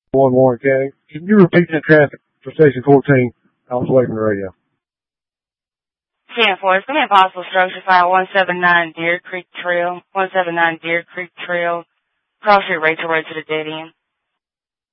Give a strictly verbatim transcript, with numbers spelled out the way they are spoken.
One Warren County. Can you repeat the traffic for station fourteen? I was away from the radio. ten four, it's going to be impossible structure file one seven nine Deer Creek Trail, one seven nine Deer Creek Trail, cross street Rachel Road to the dead end.